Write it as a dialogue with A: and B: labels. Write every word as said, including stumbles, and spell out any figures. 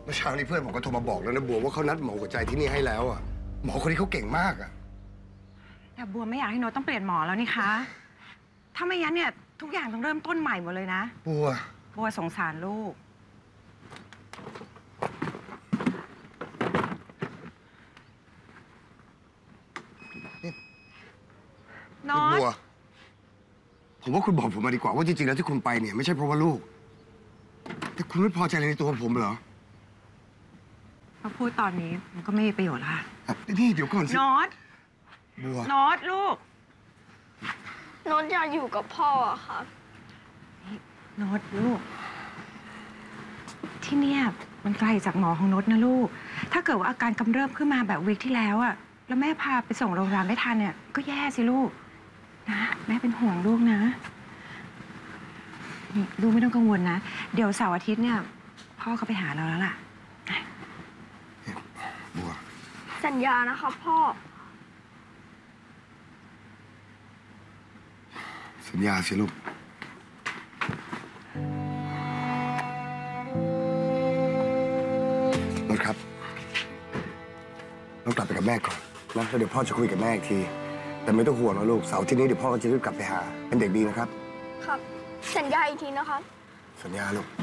A: เมื่อเช้านี้เพื่อนผมก็โทรมาบอกแล้วนะบัวว่าเขานัดหมอหัวใจที่นี่ให้แล้วอ่ะหมอคนนี้เขาเก่งมากอ่ะ
B: แต่บัวไม่อยากให้โน้ตต้องเปลี่ยนหมอแล้วนี่คะถ้าไม่งั้นเนี่ยทุกอย่างต้องเริ่มต้นใหม่หมดเลยนะ
A: บัว
B: บัวสงสารลูกโน้ต
A: บัวผมว่าคุณบอกผมมาดีกว่าว่าจริงๆแล้วที่คุณไปเนี่ยไม่ใช่เพราะว่าลูกแต่คุณไม่พอใจในตัวผมเหรอ
B: มาพูดตอนนี้มันก็ไม่มีประโยชน์ละค่ะ
A: นี่เดี๋ยวก่อนสิ
B: โน้ต
A: บัว
B: โน้ตลูก
C: โน้ตอยากอยู่กับพ่ออะค่ะ
B: โน้ตลูกที่เนี่ยมันไกลจากหมอของโน้ตนะลูกถ้าเกิดว่าอาการกำเริบขึ้นมาแบบวีคที่แล้วอะแล้วแม่พาไปส่งโรงพยาบาลไม่ทันเนี่ยก็แย่สิลูกนะแม่เป็นห่วงลูกนะนี่ลูกไม่ต้องกังวลนะเดี๋ยวเสาร์อาทิตย์เนี่ยพ่อเขาไปหาเราแล้วล่ะ
A: บัว
C: สัญญานะคะพ่อ
A: สัญญาสิลูกนนท์ครับต้องกลับไปกับแม่ก่อนนะแล้วเดี๋ยวพ่อจะคุยกับแม่อีกทีแต่ไม่ต้องห่วงนะลูกเสาร์อาทิตย์นี้เดี๋ยวพ่อก็จะรีบกลับไปหาเป็นเด็กดีนะครับ
C: ครับสัญญาอีกทีนะครับ
A: สัญญาลูก